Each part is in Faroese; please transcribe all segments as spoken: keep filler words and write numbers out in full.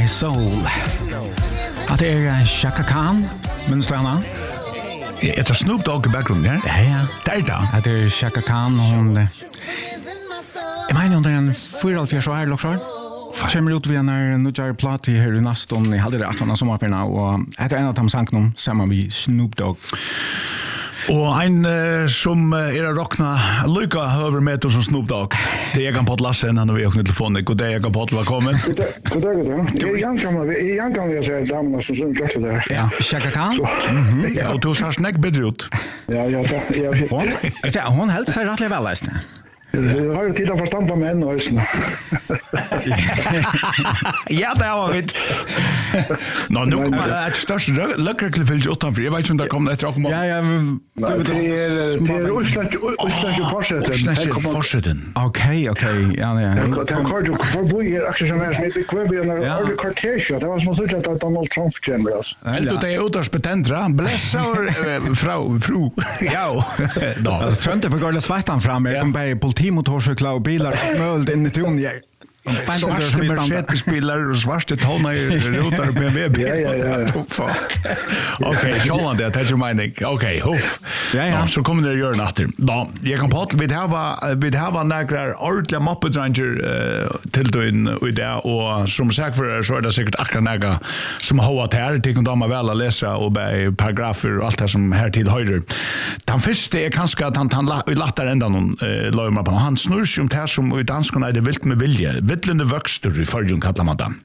My Soul. Att det är Chaka Khan, minns du henne? Jag tar Snoop Dogg i bakgrunden här. Ja, ja. Där då. Att det är Chaka Khan, hon... Jag menar under en fyra och fyra år, Loxar. Kommer ut vid en nudjar platt här i Naston. Jag hade det att han har sommarferna. Och det är en av de sankarna samman vid Snoop Dogg. Och en uh, som uh, är att rockna lycka över med oss som Snoop Dogg. Det är jag kan på Lassen, han har vi öppnat telefonen. God dag, jag kan på att välkommen. God dag, god dag. Det är Jan kan vi Jan kan vi säga damerna som som träffar där. Ja, Chaka Khan. Mhm. Ja, och du ser snäck bättre ut. Ja, ja, ja. Hon, ja, hon helt sig rätt väl läst. Jag har ju tittat för stampa med en och ösna. Ja, det var vitt. Nå, nu kommer ett störst lökreklefilt utanför. Jag vet inte om det kommer efter och Ja, ja. Det är det är Osland Osland fortsätter. Osland fortsätter. Okej, okej. Ja, ja. Jag kan ju för bo i aktiesmärs med bekväm och alla kortege. Det var som så att Donald Trump kommer alltså. Helt det är utaspetentra. Blessor frau fru. Ja. Då. Alltså trönte för gorla svartan fram med de på politimotorcyklar och bilar och möld in i tunje. Svarta Mercedes-bilar och svarta tåna i rotar på en webb. Ja, ja, ja. Okej, så det är ju mening. Okej, huff. Ja, ja. Så kommer det att göra natter. Då, jag kan prata vid här vid här var några ordentliga moppedranger till då in i det och som sagt för så är det säkert akkurat några som har att här tycker de är väl att läsa och be paragrafer och allt det som här till höjder. Den första är kanske att han han lattar ända någon lömma på. Han snurrar om det som i danskarna är det vilt med vilje. Vittlande växter i förrjun kallar man det.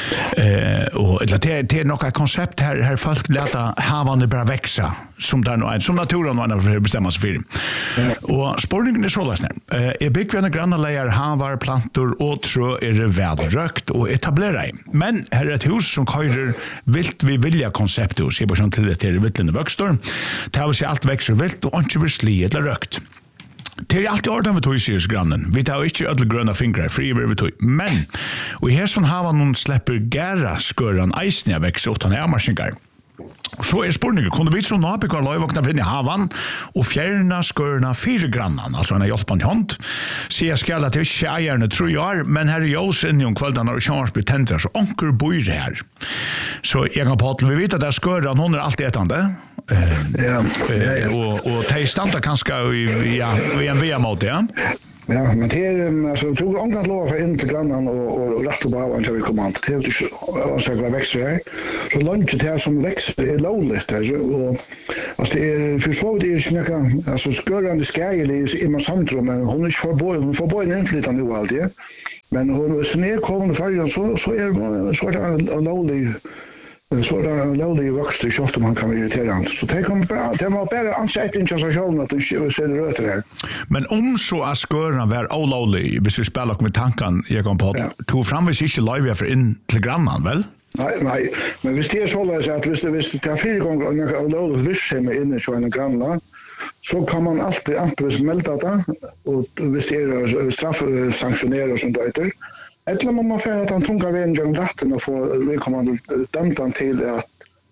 Eh, och det är, det är något koncept här, här folk låta havande bara växa som, där, som naturen man bestämmer sig för. Mm. Och spårningen är så läsning. Eh, är byggvänner granna lejer havar, plantor och trö är det välrökt och etablera i. Men här är ett hus som kallar vilt vi vilja koncepthus. Jag bara sånt till det till vittlande växter. Det har sig allt växer vilt och inte vill sli eller rökt. Det är alltid ordan vi tog i syrsgrannen. Vi tar inte ödel gröna fingrar, fri över vi tog. Men, och här som har någon släpper gära sköran eisniga växer utan ärmarsingar. Så är spårningen, kunde vi som nabikar lojvakna finna i havan och fjärna skörna fyra grannan, alltså en hjälpande hånd. Så jag ska att det är tjejärna tror jag, men här är jag sen i om kvällen när chans blir tändra så onker bor här. Så jag kan på att vi vet att det är skörran, hon är alltid ätande. Ja, ja, ja. Och, och det är stanta kanske i, ja, i en V M-måte, ja. Ja, men det är alltså tog omgång lov för in till grannan och och rätt på av när vi kommer an. Det är ju så att växer här. Så lunch det här som växer är lågt alltså och alltså det är för så det är snacka alltså skörande skäl i man samtrum men hon är för boy hon får boy en inflytande nu allt det. Men hon är så ner kommer för så så är så är en låg så där en låg växt i skott man kan irritera han. Så det kommer bra. Det var bara ansättning till sig själv att det ser rött där. Men om så är skörna var olålig, hvis vi spelar med tanken jag kan på ja. Tog fram vi inte live för in till grannan väl? Nej, nej. Men hvis det är så så att hvis det hvis det tar fyra gånger olålig viss med inne så en granna så kan man alltid antingen melda det och hvis det är straff sanktionera som det heter. Eller må man för att han tunga vägen genom rätten och få vi kommer dömta till att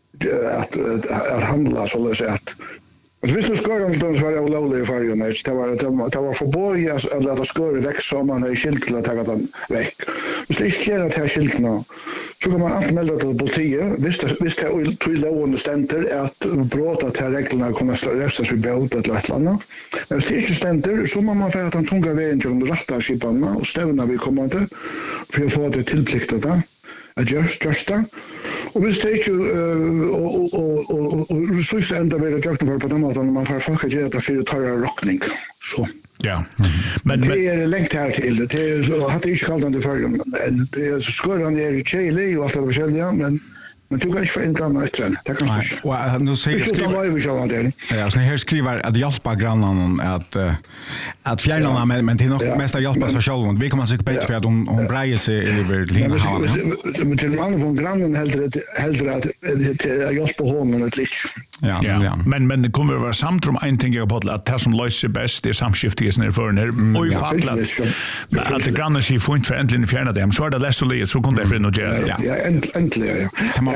att att handla så att säga att hvis du skör om de var olåliga för ju när det var det var för boy att låta skör växa om man har skilt till att ta den väck. Hvis det inte är att ha skiltna så kan man anmäla till politiet. Hvis det hvis det till lånande ständer att brott till reglerna kommer straffas vid bot eller ett annat. Men hvis det inte ständer så må man för att han tunga vägen genom rätta skipanna och stävna vi kommer till för att få det tillpliktat att just just det. Och vi stage och och och och så ända med det för på den måten man får folk att göra det för att ta rockning så. Ja. Men det är längt här till det. Det är så hade jag kallat det för det är så skörande är i Chile och allt det verschilda men men du kan inte få in grannar efter den. Det kan Nej, och nu säger skriver Ja, så här skriver att hjälpa grannarna att att fjärna men men till något mesta hjälpa sig själv. Vi kommer säkert bättre för att hon hon brejer sig över lina havet. Men till man från grannen hellre hellre att att hjälpa honom ett litet. Ja, ja. Men men det kommer vara samtrum en ting jag på att det som löser bäst det samskiftet när för när oj fattlat. Att det grannen sig får inte för äntligen fjärna dem så är det lätt så lite så kunde det för något göra. Ja, äntligen ja.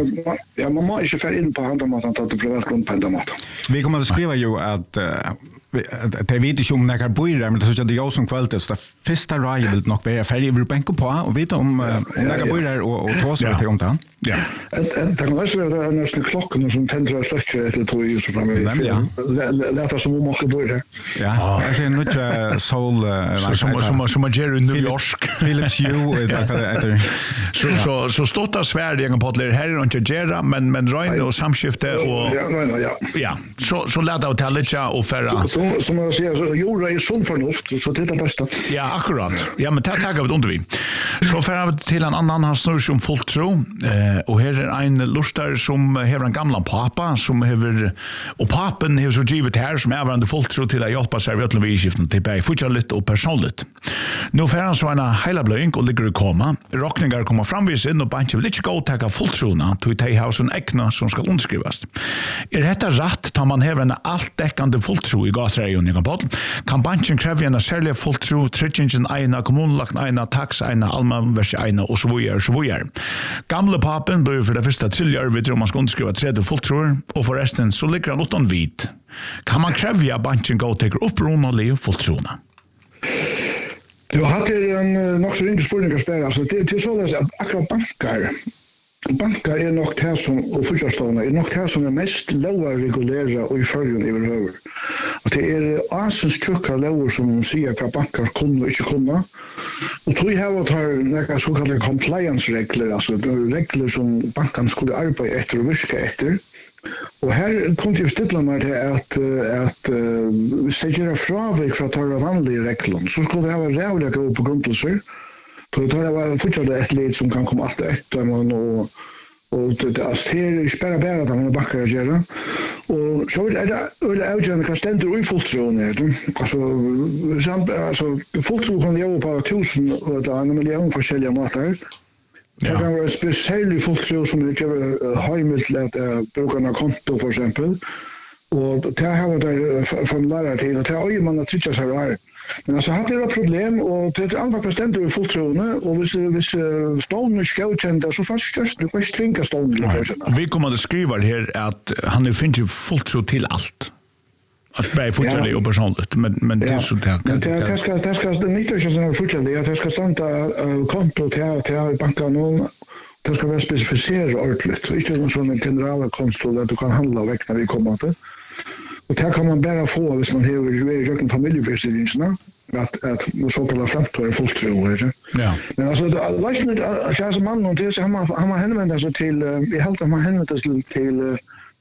Ja, man må inte färra in på handamat att det blir välkommen på handamat. Vi kommer att skriva ju att uh, det vet inte om när jag bor där, men det så att det jag som kvällt så det första rajen vill nog vara färdig över bänken på och vet om när jag bor där och och ta sig till om det. Ja. Det kan också vara nästan klockan som tänder och släcker ett tog ju så framme. Låta som om man bor där. Ja, jag ser nu sol som som som Jerry New York. Philips Hue så så så stottar Sverige igen på det här är inte gera men men Ryan och samskifte och ja ja så så låt ut alla och förra så som jag säger så gjorde är sån förnuft så det är det bästa. Ja, akkurat. Ja, men tack tack av under vi. Så för vi till en annan han snurr som fullt tro eh och här är en lustar som har en gamla pappa som har och pappen har så givet här som är varande fullt tro till att hjälpa sig vid att vi skiften till bei fortsatt och personligt. Nu för han så en hela blöjning och ligger i koma. Rockningar kommer framvis in och banken vill inte gå och ta fullt trona till ta hus en äkna som ska underskrivas. Är detta rätt tar man här en allt täckande fullt tro i gasregionen kan på kan banken kräva en särskild fullt tro tredjingen ena kommunlagt ena tax ena allmän vers ena och så vidare så vidare. Gamla pappen blir för det första triljar vid om man ska underskriva tredje fullt tro och för resten så ligger han utan vit. Kan man kräva banken gå och ta upp rona och fullt trona? Du hade en nog så ringt spårning att spela så det det så där akkurat bankar. Bankar är nog det som och förstående är nog det som är mest låga regulära och i följen överhuvud. Och det är asens tjocka lågor som säger att bankar kunde och inte kunde. Och tror jag att har några så kallade compliance-regler, alltså regler som banken skulle arbeta efter och virka efter. Och här kunde ju ställa mig till att att uh, säga fravik för att ta vanliga regler så skulle det ha rävliga gå på grundelser. Då tar jag fortfarande ett led som kan komma att efter man och och det är spärra bära att man backar och göra. Och så är det öle avgörande kan ständer i fulltron alltså alltså fulltron kan jag på tusen och en miljon olika matar. Det kan vara speciellt fulltron som det gör hemligt att bruka en konto för exempel. Och det här var där formulär till och det har ju man att tycka så här. Men alltså hade det problem och det är allvar bestämt över fulltrone och hvis hvis stående skjutande så fast just det var stringa stående. Vi kommer att skriva här att han är finns ju fulltro till allt. Att bli fortsatt och personligt men men det är så där. Men det ska det ska det inte så som fortsatt det jag ska sända konto till till banken och det ska vara specificerat ordentligt. Inte någon sån generella konto där du kan handla väck när vi kommer till. Och det kan man bara få hvis man har ju röken familjebesittningarna att att så kallade framtår fullt tro. Ja. Men alltså läsnet jag som man och det så har man har man hänvänt sig till vi helt att man hänvänt sig till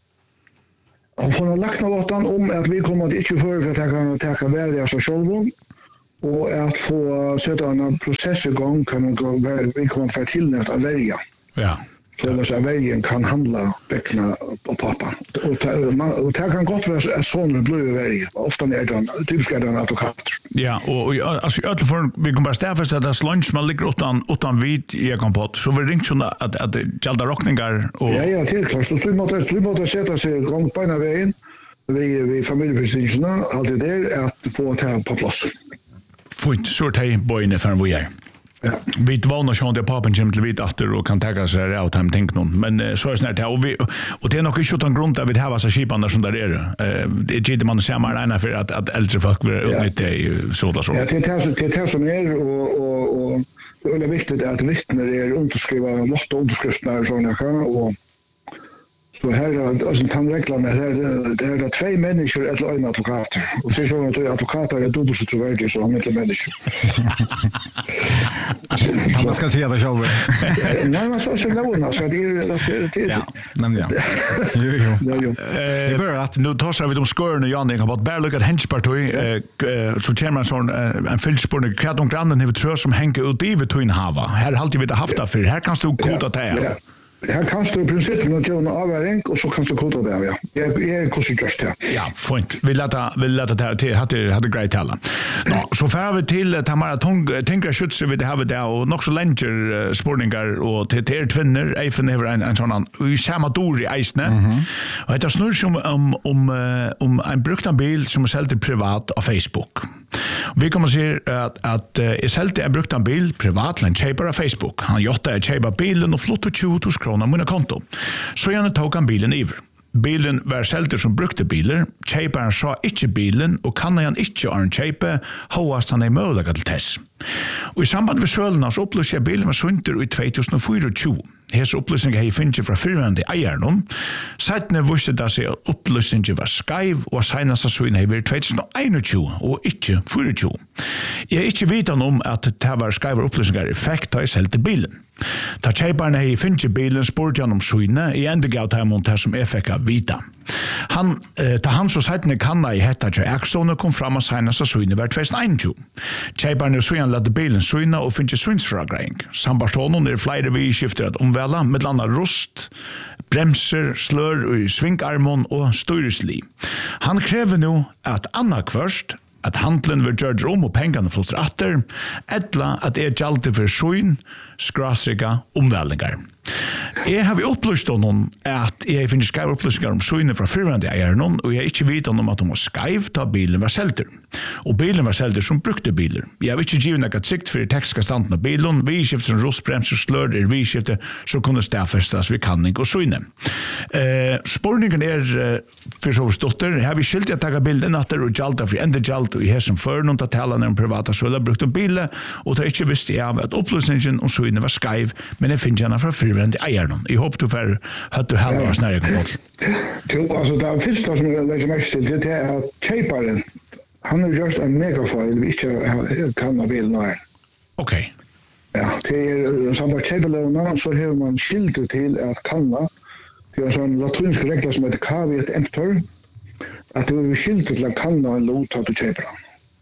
och från lackna låtan om att vi kommer att inte för att ta ta ta välja så själva och att få sätta en process igång kan man gå vi kommer att få till att välja. Ja. Så att vägen kan handla bäckna och pappa. Och och det kan gott vara sån blå väg. Ofta är det typiskt är det advokat. Ja, och alltså jag för vi kommer bara stäffa så att det lunch man ligger utan utan vid i kompott. Så vi ringt så att att det gällde rockningar och ja ja helt klart. Så du måste du måste sätta sig igång på en vägen. Vi vi familjeförsäkringarna alltid där att få ta på plats. Fint så tar boyne för vi är. Ja. Vi vana sjön där pappan kommer till vid åter och kan ta sig out time tänk någon men så är snart här och vi och det är nog inte utan grund att vi har så skipan som där är eh det ger man ser man ena för att att äldre folk blir utnyttja så där så. Ja det är det är som är och och och det är viktigt att vittnen är underskriva måste underskrifter såna kan och så här alltså tandreglerna här det är två människor eller en advokat och det är så att advokater är dubbelt så trovärdiga som en människa. Man ska se det själv. Nej men så så låna så det är ja nämligen. Jo jo. Eh bör att nu tar vi de skörna Jan jag har bara luckat henchpartoi eh så känner man sån en fältspårning kvart om grannen har trö som hänger ut i vid hava. Här har alltid vi det haft för här kan du kota det. Här kan du i princip något göra en avvägning och så kan du kota det ja. Jag är konsekvent här. Ja, fint. Vi låter vi låter det här till hade hade grejt alla. Ja, så får vi till Tamara tänker jag skjuts vi det har vi där och nog så länger spårningar och till till tvinner även över en en sån i samma dor i isne. Och det snurrar som om om om en bruktan bil som är sålt privat på Facebook. Vi kommer se att att är sålt en bruktan bil privat land köper på Facebook. Han gjorde att köpa bilen och flott och tjugo tusen kronor på mina konto. Så jag tog han bilen över. Bilen var selter som brukte biler, kjeiperen sa ikke bilen, og kan han ikke ha en kjeipe, hoast han er mulig til tess. Og i samband med sølene så opplyser jeg bilen var sunter i to tusen tjuefire. Hese opplysninger har jeg finnet fra fyrværende eieren. Seitene visste det seg at opplysningen var skaiv, og senest søgene har vært to tusen einogtjúgu og ikke tjuefire. Jeg har ikke vidt om at det var skaive opplysninger effekt da jeg selte bilen. Da kjeiperne har finnet bilen spurte han om søgene, i enda gav til ham det som jeg fikk av vita. Han, eh, ta han så seitene kanna i hetta til Ekstone kom fram og senest av søgene var to tusen einogtjúgu. Kjeiperne søgene lade bilen søgene og finnet søgnsfragreing. Sambarstånden er flere vidskifter at omvela, med landa rust, bremser, slør i svingarmon og styresli. Han krever nu at Anna først, at handlen vil gjøre om og pengene flytter atter, etla at er gjaldt for søgn, skrasrika omveldinger. Jeg har vi opplyst om noen at jeg finner skrev opplysninger om søgene fra fyrværende eieren, og jeg har ikke vidt om at de var skrev da bilen var selter. Og bilen var selter som brukte biler. Jeg har ikke givet noe sikt for tekniske standen av bilen, vi skiftet som rostbremser slør er vi skiftet som kunne stedfestes ved kanning og søgene. Eh, Spørningen er uh, for så forståtter, har vi skilt å ta bilden etter og gjaldt for enda gjaldt, og jeg har som før noen til å tale når en private søgene brukte bilen, og da ikke visste jeg av at opplysningen om søgene var skrev, men jeg finner henne fra fyrværende eieren. Jeg håper du får hørt du halva av snarere kommet. Jo, altså det første som jeg legger mest til, det er at kjeiperen, han har gjort en megafeil vi ikke kan av bilen her. Ok. Ja, det er samme kjeiperløvene, så har man skiltet til at kanna, det er en sånn latinsk regler som heter caveat emptor, at det er skiltet til at kanna en lot av kjeiperen.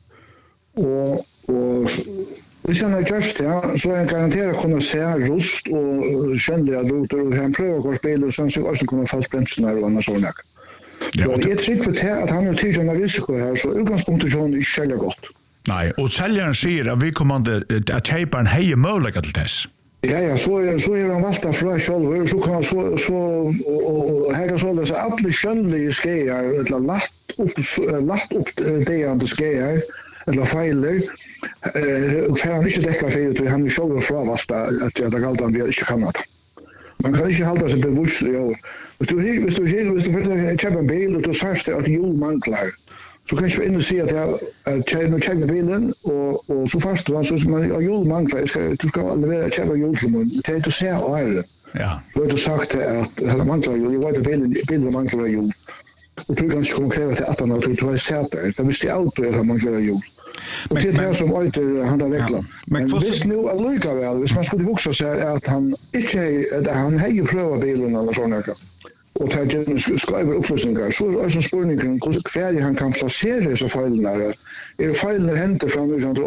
Og, og hvis han har gjort det, så er han garanteret å kunne se rust og kjennelige loter, og han prøver å gå spil, og så han også kunne falt bremsen her og annet sånn. Ja, og jeg tror for det at han har tid til en risiko her, så utgangspunktet er ikke selger godt. Nei, og selgeren sier at vi kommer at kjeiperen heier mulighet til tess. Ja, ja, så er, så er han valgt av fra selv, så kan så, så og, og her kan så det så alle skjønnelige skeier, eller lagt opp, lagt opp det andre skeier, eller feiler, eh, for han ikke dekker for det, han er selv fravalgt at det er galt han ikke kan det. Man kan ikke holde seg bevisst i år. Hvis du hvis du hvis du kjøper en bil og du sier at hjul mangler, så kan du inn og si at jeg kjøper bilen og og så fast du så man hjul mangler, skal du skal levere kjøpe hjul som det er til å se og ja. Så har du sagt at det mangler hjul, jeg vet at bilen bilen mangler hjul. Og du kan ikke komme kreve til at han har to seter. Det visste auto at han mangler hjul. Og det er det som øyter han har regler. Men hvis nu allikevel, hvis man skulle huske seg at han ikke han heier prøver bilen eller sånn her, og tar skriver opplysninger, så er det også spørningen hver han kan plassere disse feilene her. Er feilene hentet fra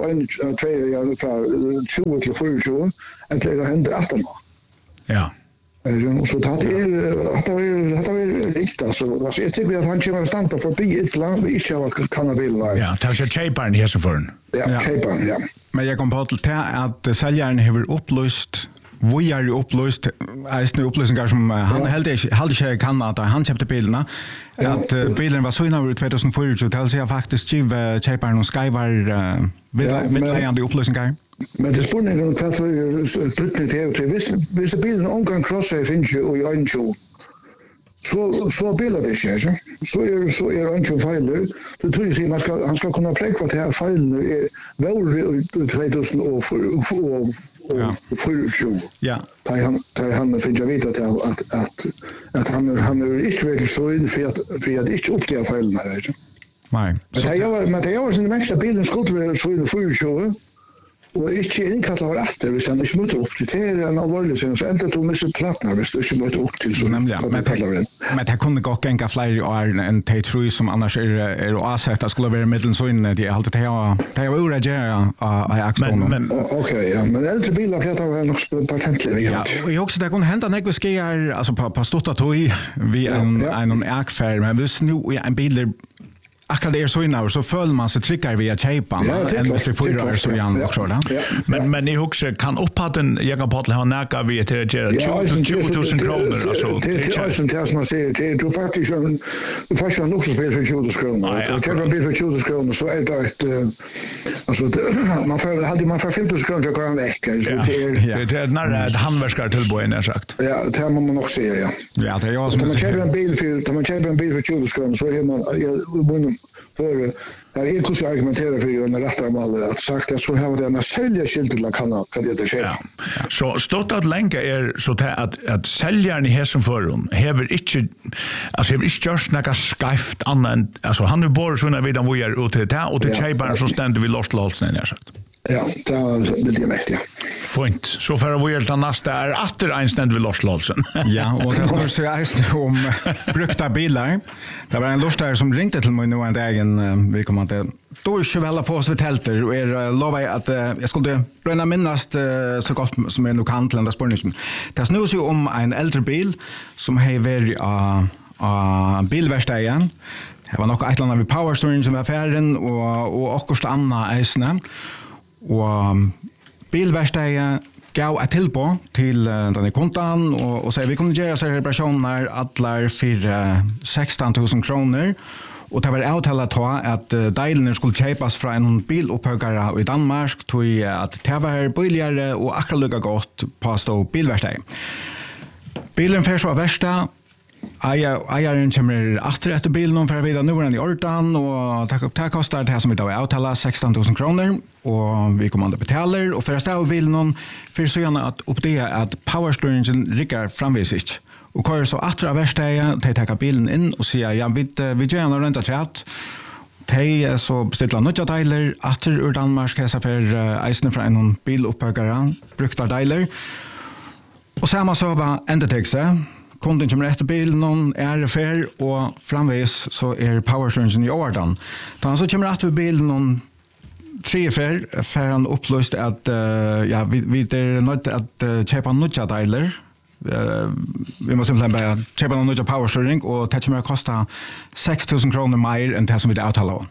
fra tjue til tjuefire, eller er det hentet atten? Ja. Så det er det er riktig, altså. Jeg tykker at han kommer stanna forbi et land vi ikke har kannabilen her. Ja, det er ikke kjeiperen her som føren. Ja, kjeiperen, ja. Men jeg kom på til at selgeren har opplyst vi er opplyst, eisne opplysninger som han helt ikke kan at han kjøpte bilene, at bilen var søgnet over i to tusen fire, til å si at faktisk giv kjøperen og skreiver midtlegende opplysninger. Men det er spørningen hva for flytning til til. Hvis, hvis bilen omgang krosser finnes jo i øyntjo, så, så biler det ikke, ikke? Så er, så er øyntjo feiler. Det tror jeg man skal, han skal kunne prekva til at feilene er våre i to tusen tjuefire. Ja. Da han, da han finner jeg vite til at, at, at han, han er ikke veldig søgn for at, for at ikke oppdager feilene her, ikke? Nei. Men det gjør sin mest at bilen skulle være søgn tjuefire. Og ikke innkattet var etter hvis han ikke møter opp til. Det er en alvorlig ting, så enda du misser plattene hvis du ikke møter opp til. Så nemlig, men det, men det kunne gått enka flere år enn de tror som annars er, er å avsette skulle være middelsøgn. De er alltid det er jo ureagere av Ekstone. Ok, ja, men eldre biler kan være nok patentlig. Ja, og jeg også, det kunne hende at jeg skjer altså på, på stort tog vi en, ja, ja. En ekferd, men hvis nu en bil akkurat det är så innan så följer man sig tryckar via tejpan än hvis det fyra år så igen också då. Men men ni också kan upphatten jag kan på ha näka vi till tjugo tusen kronor alltså. Det är ju som man säger det du faktiskt du faktiskt har också spel för tjugo kronor. Jag kan bli för tjugo kronor så är det ett alltså man får hade man för femtio kronor för en vecka så det är när ett handverkar till boen är sagt. Ja, det måste man också säga ja. Ja, det är jag som man köper en bil för man köper en bil för tjugo kronor så är man för jag är också argumenterar för ju när rättar mal att sagt att så här var det när sälja skiltet la kan kan det ske. Ja. Så stått att länka är så att att säljaren i häsen förrum häver inte alltså häver inte just några skaft annan alltså han nu bor så när vi då är ute där och det köper så ständer vi lost lolsen när sagt. Ja, det är väldigt mäktigt. Fint. Så för vi helt nästa är åter en ständ vi lost lolsen. Ja, och det snurrar sig alltså om brukta bilar. Det var en lustare som ringte till mig nu en dag vi kommer att då är ju väl på oss vid tälter och är lovar att jag skulle bränna minnast så gott som jag nu kan till den där spårningen. Det snurrar sig om en äldre bil som har varit av bilverkstaden. Det var nog ett land av power storage som var färden och och också andra äsne. Och bilverkstaden gav ett tillbå till den kontan och, och säger vi kunde göra så reparationer alla för sexton tusen kronor. Och det var avtalat att delen skulle köpas från en bilupphögare i Danmark tog att det var billigare och akkurat lika gott på stå bilverkstaden. Bilen för så värsta Ägaren kommer efter efter bilen för att vidare nu är den i ordan och det kostar det som vi då är avtalat sexton tusen kronor och vi kommer att betala och för att stäva bilen för så gärna att uppdaga att powersteeringen rickar framvis och kör så efter av värsta de tar bilen in och säger ja vi, vi gör en rent tvätt de så beställer nya delar efter ur Danmark häsa för eisen från en bilupphögare brukta delar och samma så var endetägse kunden kommer efter bilen, någon är fair och framvis så är powersteeringen i ordan. Då han så kommer efter bilen någon tre fair för han upplöst att uh, ja vi vi är nöjda att uh, köpa nya delar. Uh, vi måste simpelthen bara köpa en nya powersteering och det kommer att kosta sex tusen kronor mer än det som vi är avtalat.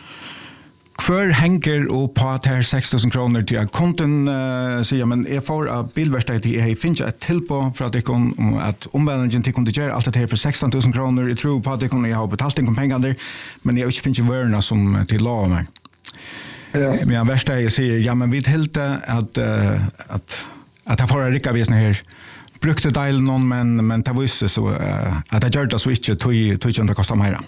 För hänger och på att här sex tusen kronor till att konten uh, säger men är för att bilverkstaden till är finns ett tillpå för att det kan att omvälningen till kunde göra allt det här för sexton tusen kronor. Jag tror på att det kan jag ha betalt en pengar där men jag inte finns ju värna som till lov mig. Ja. Men värsta jag säger ja men vi helt att uh, att att jag får rika visna här brukte delen någon men men det var så uh, att jag gör det så inte tog tog inte kostar mer.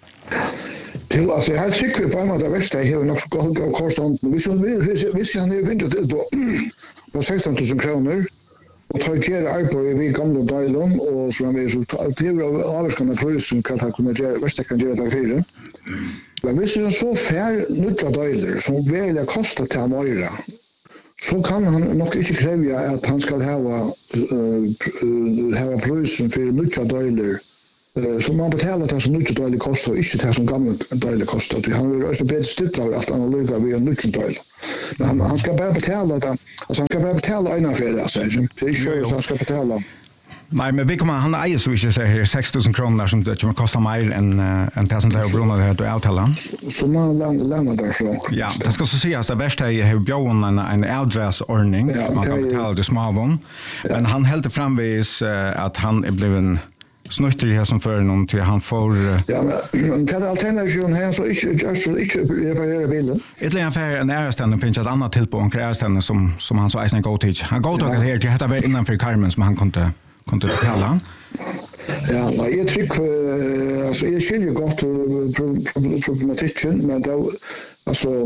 Till alltså jag har tycker på att det värsta är nog så gå konstant men vi så vi vi ser nu vinter det då på sexton tusen kronor och tar ger arbete vi gamla delen och så vi så det är avskanna pris som kan ha kunnat göra värsta kan göra det för. Men hvis det er så fær nytta deler som velja kostar til Moira, så kan han nok ikke kreve at han skal hava uh, hava prisen for nytta deler. Uh, så man betaler det som nytta deler kostar, og ikke det som gamle deler kostar. Han vil også bedre stittra av alt analoga via nytta deler. Men han, han skal bare betala det, altså han skal bare betala en affär, altså. Det er ikke så han skal betala. Nej, men vi kommer han äger så vi ska säga sex tusen kronor som det kommer kosta mer än än det som det har brunnit det här avtalan. Så man lämnar därifrån. Ja, det ska så sägas att värsta är har björn en en adressordning man kan betala det småvon. Men han hällde framvis att han är bliven snuttig här som för någon till han får ja men kan alternativt här så inte just inte reparera bilen. Ett län för en ärstande finns ett annat till på en ärstande som som han så ägna go teach. Han går tog här till detta var innanför Carmen som han kunde kunde betala. Ja, nej, jag tycker alltså jag skiljer gott problematiken men då alltså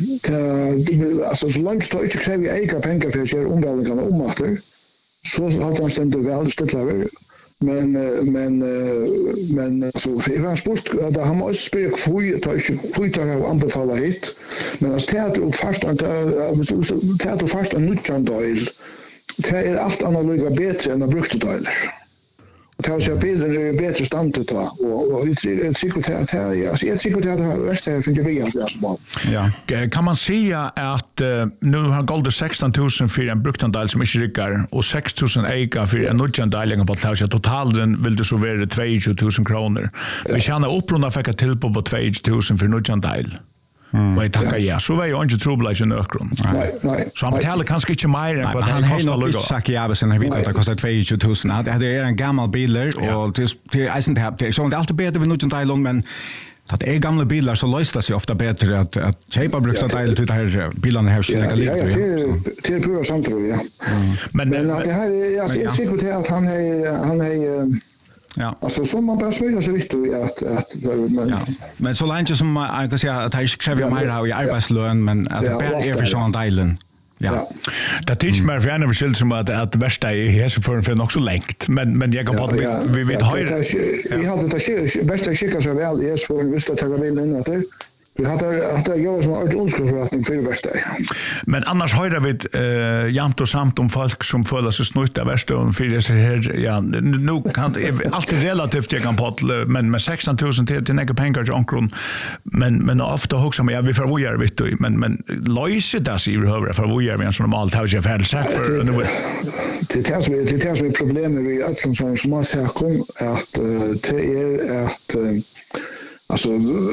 det alltså så långt står inte kräver jag egna pengar för att göra omvälvningarna ommatter. Så har man ständigt väl ställt men men men alltså det var sport där har man spelat kvui tar ju kvui tar anbefalla hit men att det och fast att det och fast en nyttjande det är allt analoga bättre än att brukta delar. ta sig bilen är bättre stand att ta och och jag tycker att här alltså jag tycker att det här värsta här för det blir alltså. Ja. Kan man säga att uh, nu har Golder sexton tusen för en bruktandel som inte rycker och sex tusen eka för en nödjandel på Klausia totalen vill det så vara tjugotvå tusen kronor. Vi tjänar upprunda fick ett till på tjugotvå tusen för nödjandel. Mm. Vad tackar ja. Så var ju inte trubbel i nökron. Nej, nej. Så han betalar kanske inte mer än vad han det har kostar nog inte sagt ja, men han vet att det kostar tjugotvå tusen. Det är en gammal bilar och till till isen tap. Så det är alltid bättre vid nödjandel men så att är gamla bilar så löser det sig ofta bättre att att köpa brukta del till det här bilarna här så lika lite. Ja, det till pura samtro, ja. Men men det här är jag är säker på att han är han är ja. Alltså som man bara sväljer så viktigt att att men ja. Men så länge som jag kan säga att det kräver mer av arbetslön men att det är för sån delen. Ja. Det teach mig för en överskilt som att att värsta är här så för för också längt men men jag kan bara vi vet höra. Vi hade det bästa skicka så väl är så vi ska ta bilen in där. Vi hade att det gör som en ondskrivning för det värsta. Men annars höra vi eh jamt och samt om folk som följer sig snutt av värsta och för det här ja nu kan alltid relativt jag kan på men med sexton tusen till till några pengar till onkron men men ofta också men ja vi får vad vet du men men löser det sig över för vad gör vi en sån normalt har jag fel sagt för nu det är det det är så problem med att som som man säger kom att det är att alltså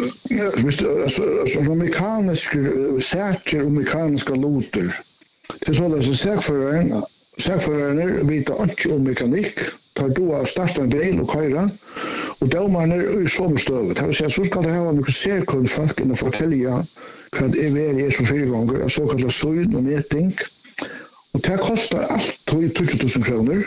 visst alltså mekaniska säker och mekaniska loter. Det är så att säkerföraren säkerföraren vet inte om mekanik tar då att starta en bil och köra och då man är i somstövet. Det vill säga så ska det ha mycket säkerhet folk att fortälja vad det är som fyra gånger så kallas syn och mätning. Och det kostar allt tjugo tusen kronor.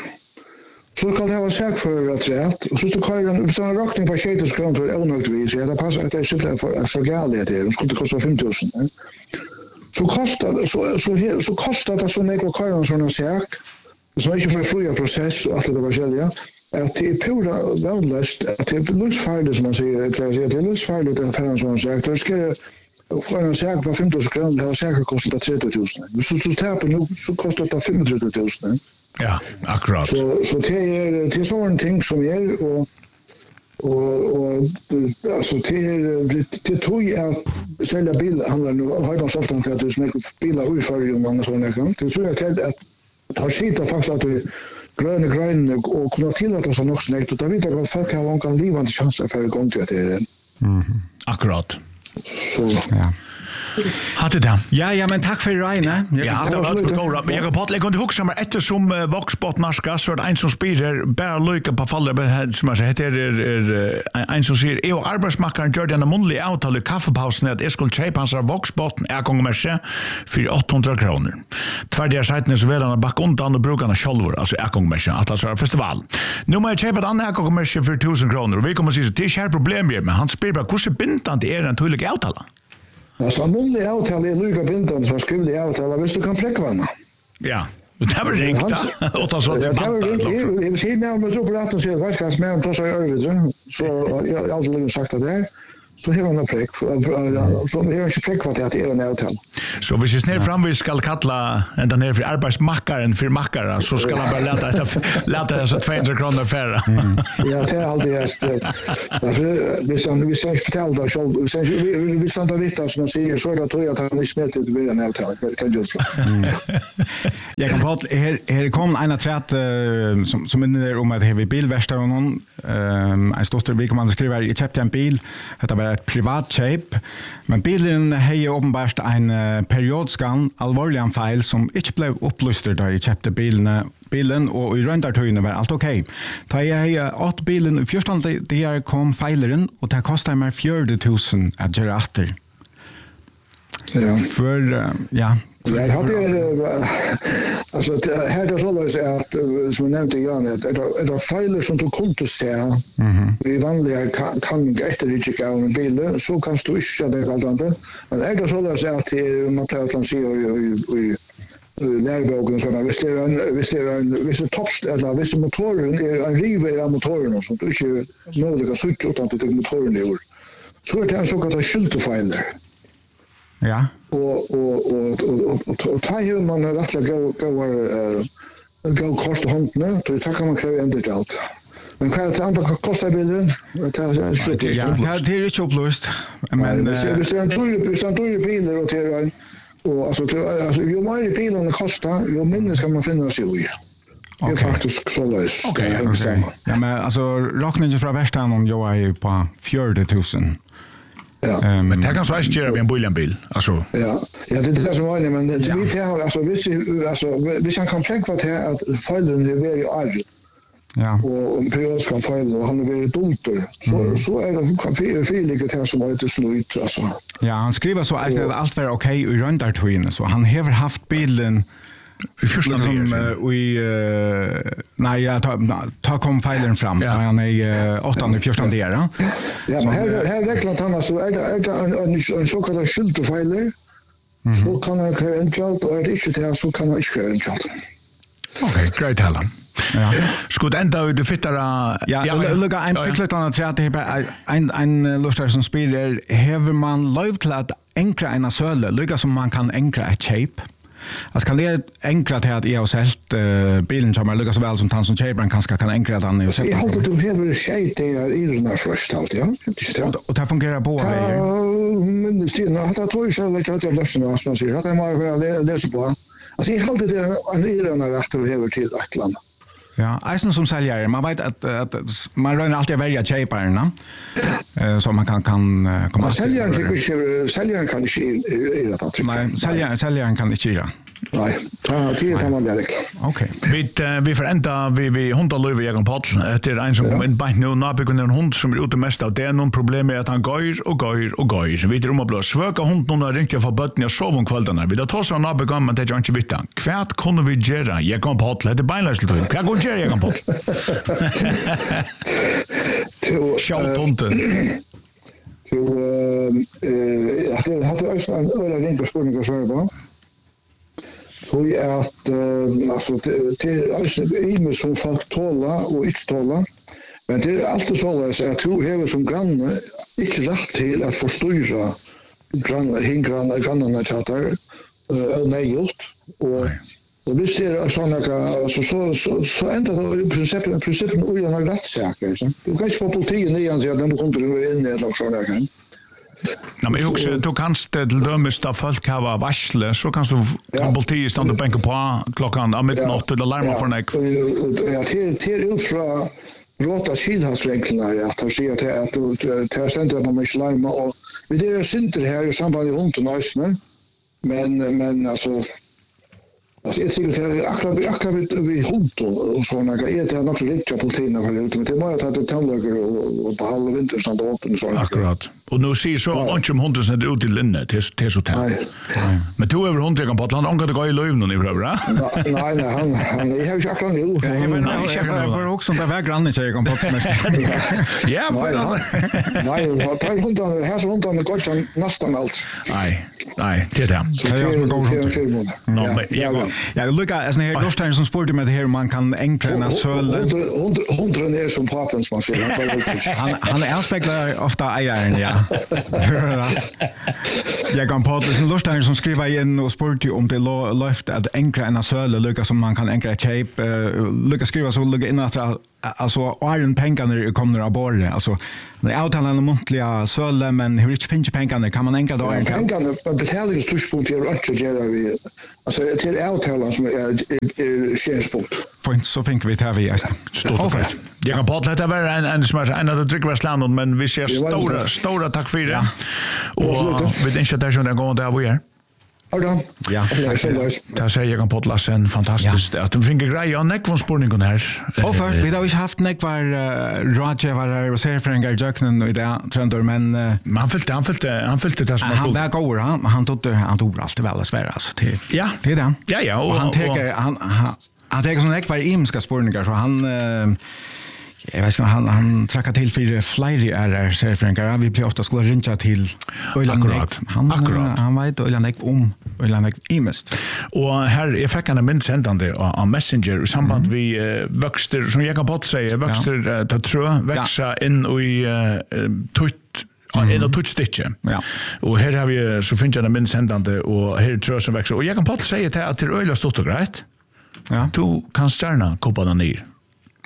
Så kan det vara säkert för att rätt och så ska köra så en räkning på tjugo tusen kronor onödigtvis så det passar att det sitter för så galet det skulle kosta fem tusen. Så kostar så så så kostar det så mycket att köra en sån säk. Så är ju för fria process och allt det där själva. Att det är pura värdelöst att det är livsfarligt som man säger det är livsfarligt att föra en sån säk. Det ska för en säk på fem tusen kronor det har säkert kostat trettio tusen. Så så täpper nu så kostar det femtiotre tusen. Ja, akkurat. Så så det är det är sån ting som är och och och alltså det är det tog jag att sälja bil handlar nu har de sagt att det är mycket bilar utför om man såna kan. Det tror jag att har skita faktiskt att du gröna grön och kunna tillåta så nog snägt och där vet jag att folk har en kan livande chanser för att gå till det. Mhm. Akkurat. Så ja. Hade det. Ja, ja, men tack för Reine. Ja, det var för gå. Men jag på att lägga huxa med eftersom Voxbot Narska så är en som spelar bara lycka på faller som jag heter är en som säger är arbetsmakaren Jordan och Munley avtal i kaffepausen att jag skulle köpa hans Voxbot är gångmässigt för åttahundra kronor. Tvärdiga sajten så väl han back undan och brukarna själva alltså är gångmässigt att alltså festival. Nu måste jag köpa ett annat gångmässigt för tusen kronor och vi kommer att se så det är problem med men han spelar bara hur bindande är den tydliga avtalet. Alltså muntlig avtal är lika bindande som skriftlig avtal, visst du kan fräckvanna. Ja, det var ringt. Och så så det bantar. Vi ser när man tror på att så vad ska man ta sig över så jag har alltid sagt att det är så här man präck så det är inte präck vad det är en avtal. Så vi ser ner fram vi ska kalla ända ner för arbetsmakaren för makare så ska han bara låta det låta det så tvåhundra kronor färre. Ja, det är alltid det. Därför vi ska vi ska förtälla då så vi ska vi ska ta vitt som man säger så då tror jag att han är smätt ut vid en avtal kan du så. Jag kan på här här kom en attrat som som är om att vi bilverkstad och någon ehm en stor vi kan skriva jag köpte en bil det var ett privat köp men bilen hade uppenbart en periodsskan allvarlig anfall som inte blev upplyst då jag köpte bilen bilen och i räntartöjne var allt okej. Ta jag åt bilen i första det här kom feileren och det kostade mig fyrtio tusen att göra efter. Ja. För ja Jag hade alltså här det så är att som jag nämnde igen att det är filer som du kunde se i vanliga kan efter det checka en bild så kan du inte det alltid men är det så att man kan att se i närboken så där visst är en visst är en visst toppst eller visst motoren är en river av motoren som du inte möjliga switch utan att det motoren är så är det en så kallad skyltfiler. Ja. Och och och och och och ta hur man rättla gå gå var gå kost hand nu då tackar man kräver ändå allt. Men vad det andra kostar bilen? Det är så det Ja, det är inte upplöst. Men det är bestämt dyrt, bestämt dyrt bilar och till och alltså alltså ju mer bilen kostar, ju mindre ska man finna sig i. Det är faktiskt så löst. Okej, okej. Ja, men alltså räkningen från västan om jag är på fjorton tusen. Ja. Men det kan så inte göra med en bullenbil. Alltså. Ja, ja det är det som var det, men det vi tar alltså visst alltså vi kan tänka på att att följden är väldigt arg. Ja. Och en periodisk följd och han är väldigt dolter. Så mm. så är det fyrliga här som heter slut alltså. Ja, han skriver så att allt var okej i rundartwin så han har haft bilen i första som vi nej jag tar ta kom filen fram ja. Han är åttonde fjortonde där. Ja, men här här räknar han alltså är det är en så kallad skyltfiler. Så kan han köra en kalt och är det inte det så kan han inte köra en kalt. Okej, great Helen. Ja. Skulle ända ut det fittara. Ja, ja, look I'm quickly on the chat here en en lustar som spelar har man lov till att enkla en söle, lika som man kan enkla ett shape. Alltså kan det enkla till att jag har sålt uh, bilen som är lika så väl som han som köper kanske kan enkla den och sätta. Jag har inte behöver shape där i den här först allt, ja. Och, och det fungerar på här. Ja, men det styr att jag tror själv att jag löser något som säger att jag måste läsa på. Alltså jag har alltid en i den här rätt och över till Atlant. Ja, eisen som säljare, man vet att, att man rör alltid att välja köparna eh, så man kan, kan komma till. Säljaren kan inte, säljaren kan inte göra det. Nej, säljaren, säljaren kan inte göra. Nej, det tar man direkt. Okej. Vi, vi får ända vi, vi hundar i egen podd. Det är en som kommer in bant nu. Nabyggen är en hund som är ute mest av. Det är någon problem med att han går och går och går. Vi är om att bli svöka hund någon har ringt jag för bötten jag sov om kvällarna. Vi tar ta sig av nabyggen men det är inte vita. Kvärt kunde vi göra? Jag kan podd. Det är beinlöst. Kvärt kunde vi göra? Jag kan podd. Sjalt hunten. Så jag hade också en öra ringt och spurning och svara på. Så är att uh, alltså det är imer som folk tåla och inte tåla. Men det är alltid så att du har som granne inte rätt till att förstyra granne hingranne grannarna chatter uh, nejult och och visst är det såna alltså så så så ända då i princip i princip och jag har rättssaker så du kan inte på politiken igen så att du kommer in i ett lag såna kan. Nej, men också du kanst till dömes där folk har varsle så kan du kan politiet stå och bänka på klockan av midnatt eller larma för näck. Ja, till till ut från råta skilhasreglerna att han säger att att det är centrum på mig larma och vi det är synter här i samband med hunden nästan. Men men alltså alltså jag tycker det är akkurat akkurat vi hund och såna grejer det är nog så riktigt på politiken för det men det måste att det tandläkare och på halva vintern så då öppnar så. Akkurat. Och nu ser så att om hunden är ute i linne till till så tätt. Men två över hund kan på land om kan det gå i löv nu för va? Nej nej han han är ju akkurat nu. Jag men jag för också där väg granne så jag kan på mest. Ja, nej, vad tar hunden här så hunden går kan nästan allt. Nej. Nej, det är det. No, men jag ja, Luca, as när Gostar som sportar med det här man kan enklare söle. Hundra är som pappens man säger. Han han är ofta ägaren, ja. Jag kan på det Gostar som skriver igen och sportar om det löft att enklare en söle Luca som man kan enklare shape. Luca skriver så Luca in att alltså iron pengarna kommer av bord alltså det är avtalande muntliga söle men hur inte finns pengarna kan man enkla då pengarna betalningstidspunkt är rätt att göra vi alltså det är avtalande som är skärspunkt point så tänker vi tar vi alltså stort jag kan prata lite över en en smart en av drickvärsland men vi ser stora stora tack för det och vi inte där som den går där vi är. Ja, där säger jag kan potlas en fantastiskt att de fick greja neck från spårningen här. Och för vi har ju haft neck var Roger var och ser för en grej jöknen och det trendor men man följde han följde han följde det som han var går han han tog han tog allt väl att svära alltså till. Ja, det är den. Ja ja och han tar han han tar sån neck var imska spårningar så han jag vet inte han han trackar till för flera är ser för en grej vi blir ofta skulle ringa till akkurat han akkurat han vet och neck om och neck imest och här är fackande myndsändande av Messenger i samband vi växter som jag kan på säga växter att trö växa in i tutt en och touchstitche. Ja. Och här har vi så finns det myndsändande och här trö som växer och jag kan på säga att det är öjla stort och grejt. Ja. Du kan gärna koppla den ner. Ja,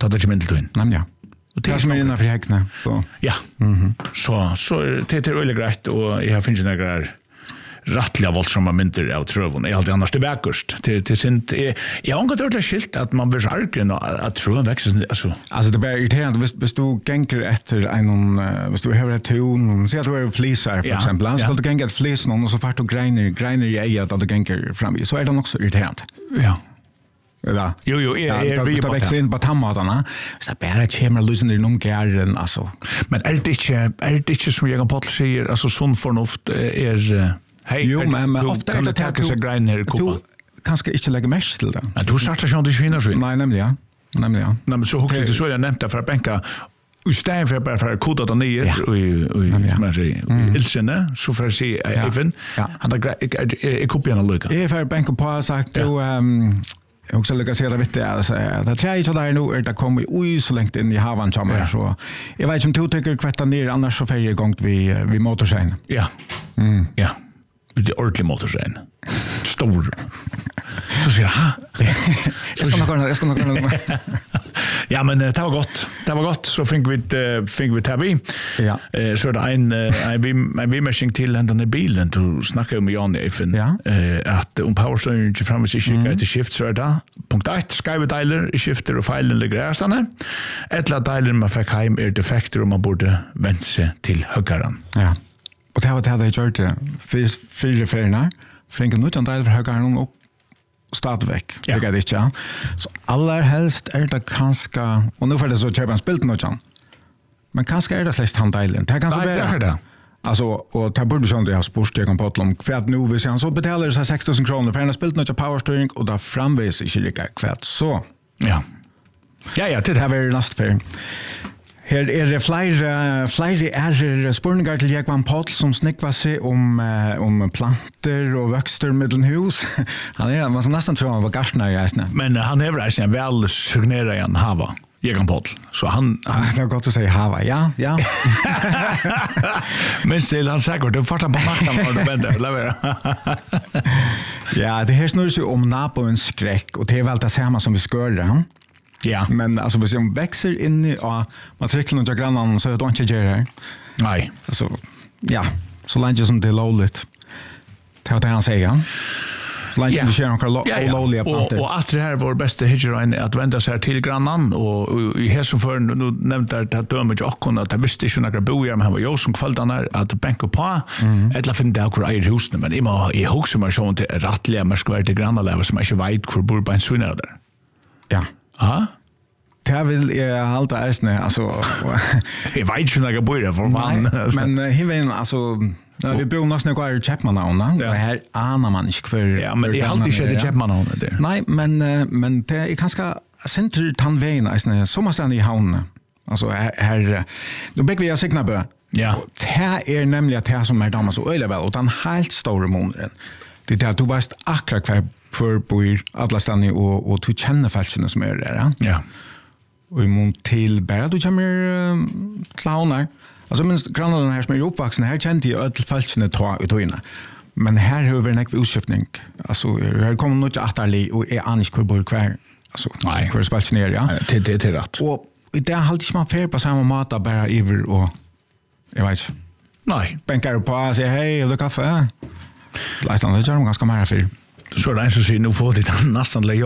Ta det inte till in. Nej, ja. Och det är som är innanför häckna, så. Ja. Mhm. Så så det är väldigt grejt och jag finns några grejer rattliga våldsamma mynter av trövon. Är alltid annars det bäckerst. Till till sin jag har inte hört det skilt att man blir argen och att trövon växer alltså. Alltså det blir irriterande hvis hvis du gänker efter en hvis du har ett ton, se att du är flisar för exempel. Så ska du gänga ett flis någon och så fart och greiner greiner i eget att du gänker fram i. Så är det också irriterande. Ja. Ja. Jo jo är är vi på växla in på tammatarna. Så det bara kommer lösen i någon gärden alltså. Men är det inte är det inte som jag på säger alltså sån förnuft är hej. Jo men men ofta är det att så greiner i kupa. Kanske inte lägga mest till det. Men du startar ju inte svinna så. Nej nämligen. Nämligen. Nej men så hur det så jag nämnde för att bänka istället för bara för att koda det ner och och som man säger ilsene så för att se även han där kopien av Luca. Jag för bänka på sagt du ehm jag också lyckas se det vet jag alltså det tror jag där nu är det kommer oj så långt in i havan chamber så jag vet som två tycker kvarta ner annars så färger igång vi vi motorsen. Ja. Mm. Ja. Det är ordentlig motorsen. Stor. Så säger ha. Jag ska nog kunna jag ska nog kunna. Ja men det var gott. Det var gott så fick vi fick vi tabby. Ja. Eh så det en en vi en vi machine till den där bilen du snackar med Jan Effen eh att om powerstone inte fram sig skicka till shift så där. Punkt ett skriva delar i shifter och filen ligger där. Ettla delar man fick hem är defekter och man borde vända sig till högaren. Ja. Och det var det hade jag gjort det för fyra färgerna. Fick en nytt del för högaren upp stadväck. Det går det inte. Så allra helst är det kanske och nu för det så köpa en spilt något sånt. Men kanske är det släkt handdelen. Det kan så vara det. Alltså och ta borde sånt jag sport jag kan på om för att nu vi sen så betalar det så sex tusen kronor för en spilt något power steering och då framvis i lika kvärt så. Ja. Ja ja, det här är nästa för. Her er det flere, flere er spørninger til Jekvann Paul som snikvar seg om, om planter og vøkster mellom hus. Han er, man skal nesten tro han var gartner i eisene. Men han er vel vel signerer en hava, Jekvann Paul. Så han... han... Det er godt å si hava, ja, ja. Men still, han sikkert, du fartar på makten når du venter, lever. Ja, det her snurrer seg om naboens skrekk, og det er vel det samme som vi skører. Ja. Men alltså hvis de växer in i och matrikeln och grannen så är det inte gör det. Nej. Alltså ja, så länge som det är lovligt. Det det han säger. Länge det sker några lovliga plantor. Och att det här var bästa hitcherain att vända sig till grannen och i här som för nu nämnde att döma jag kunde att det visste ju några bojar men han var ju som kvaldanar att bänka på eller finna det hur är huset men immer i hus som är så inte rättliga men ska till grannarna som inte vet hur bor på en sunna där. Ja. Aha. Det vill jag halta äsne alltså jag vet ju några bor för man men hiven alltså när vi bor nästan kvar i Chapman och här anar man inte för ja men det är alltid så det Chapman där. Nej men men det är ganska center tandvägen äsne som måste i hamn alltså här då bäck vi jag signa bö. Ja. Det är nämligen att det som är damas och öle väl och den helt stora månaden. Det där du vet akkurat kvar för bor alla stanna och och du känner fälten som är där. Ja. Och i mån till bara du kommer uh, clownar. Alltså minst grannen här som är uppvuxen här kände jag att fälten ta ut inne. Men här har vi en ekv utskiftning. Alltså här kommer något attarli och är annars kvar bor kvar. Alltså kvar fälten är ja. Det det det rätt. Och det har alltid man fair på samma mat bara över och jag vet. Nej, bänkar på och säger hej, vill du kaffe? Lite annat gör de ganska mer för. Så det är så synd nu får det nästan lägga